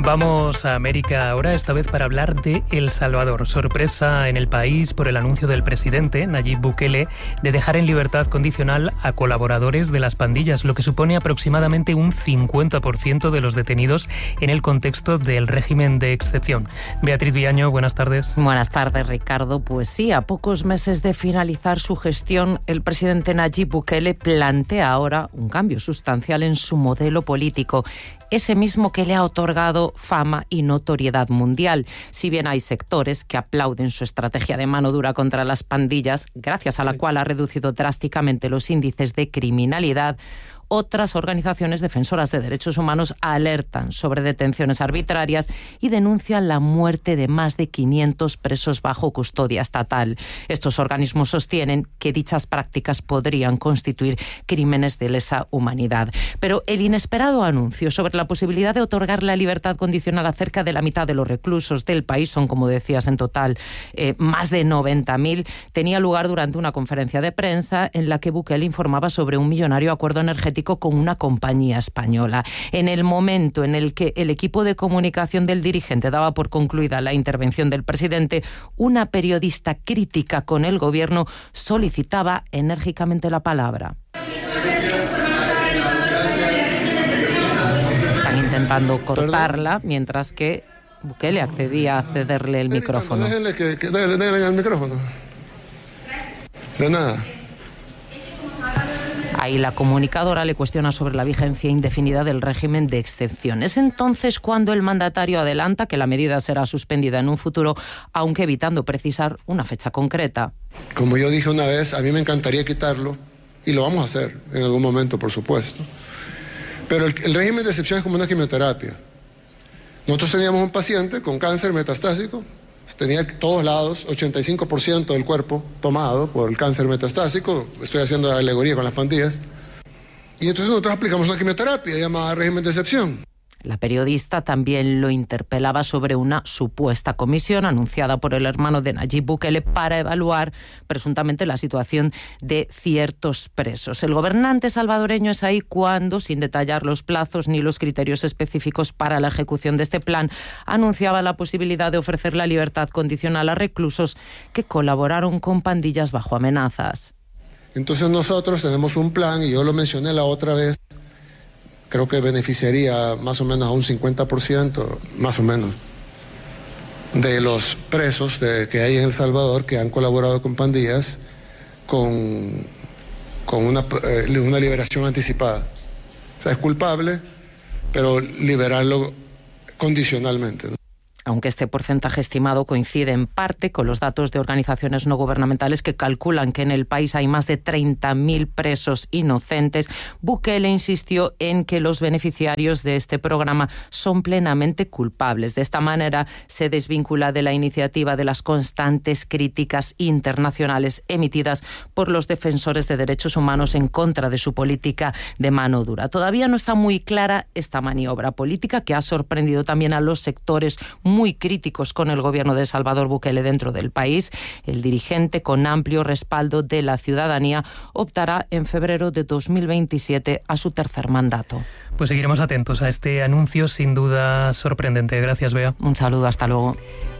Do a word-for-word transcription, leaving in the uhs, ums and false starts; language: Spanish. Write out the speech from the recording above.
Vamos a América ahora, esta vez para hablar de El Salvador. Sorpresa en el país por el anuncio del presidente, Nayib Bukele, de dejar en libertad condicional a colaboradores de las pandillas, lo que supone aproximadamente un cincuenta por ciento de los detenidos en el contexto del régimen de excepción. Beatriz Villaño, buenas tardes. Buenas tardes, Ricardo. Pues sí, a pocos meses de finalizar su gestión, el presidente Nayib Bukele plantea ahora un cambio sustancial en su modelo político, ese mismo que le ha otorgado fama y notoriedad mundial. Si bien hay sectores que aplauden su estrategia de mano dura contra las pandillas, gracias a la cual ha reducido drásticamente los índices de criminalidad, otras organizaciones defensoras de derechos humanos alertan sobre detenciones arbitrarias y denuncian la muerte de más de quinientos presos bajo custodia estatal. Estos organismos sostienen que dichas prácticas podrían constituir crímenes de lesa humanidad. Pero el inesperado anuncio sobre la posibilidad de otorgar la libertad condicional a cerca de la mitad de los reclusos del país, son, como decías, en total eh, más de noventa mil, tenía lugar durante una conferencia de prensa en la que Bukele informaba sobre un millonario acuerdo energético con una compañía española. En el momento en el que el equipo de comunicación del dirigente daba por concluida la intervención del presidente, una periodista crítica con el gobierno solicitaba enérgicamente la palabra. Están intentando cortarla, ¿perdón? Mientras que Bukele accedía a cederle el micrófono. Déjenle que, que déjenle, déjenle el micrófono. De nada. Ahí la comunicadora le cuestiona sobre la vigencia indefinida del régimen de excepción. Es entonces cuando el mandatario adelanta que la medida será suspendida en un futuro, aunque evitando precisar una fecha concreta. Como yo dije una vez, a mí me encantaría quitarlo, y lo vamos a hacer en algún momento, por supuesto. Pero el, el régimen de excepción es como una quimioterapia. Nosotros teníamos un paciente con cáncer metastásico, tenía todos lados, ochenta y cinco por ciento del cuerpo tomado por el cáncer metastásico. Estoy haciendo alegoría con las pandillas. Y entonces nosotros aplicamos una quimioterapia llamada régimen de excepción. La periodista también lo interpelaba sobre una supuesta comisión anunciada por el hermano de Nayib Bukele para evaluar presuntamente la situación de ciertos presos. El gobernante salvadoreño es ahí cuando, sin detallar los plazos ni los criterios específicos para la ejecución de este plan, anunciaba la posibilidad de ofrecer la libertad condicional a reclusos que colaboraron con pandillas bajo amenazas. Entonces nosotros tenemos un plan, y yo lo mencioné la otra vez, creo que beneficiaría más o menos a un cincuenta por ciento, más o menos, de los presos de, que hay en El Salvador que han colaborado con pandillas con, con una, eh, una liberación anticipada. O sea, es culpable, pero liberarlo condicionalmente, ¿no? Aunque este porcentaje estimado coincide en parte con los datos de organizaciones no gubernamentales que calculan que en el país hay más de treinta mil presos inocentes, Bukele insistió en que los beneficiarios de este programa son plenamente culpables. De esta manera se desvincula de la iniciativa de las constantes críticas internacionales emitidas por los defensores de derechos humanos en contra de su política de mano dura. Todavía no está muy clara esta maniobra política que ha sorprendido también a los sectores muy críticos con el gobierno de Salvador Bukele dentro del país. El dirigente, con amplio respaldo de la ciudadanía, optará en febrero de dos mil veintisiete a su tercer mandato. Pues seguiremos atentos a este anuncio, sin duda sorprendente. Gracias, Bea. Un saludo, hasta luego.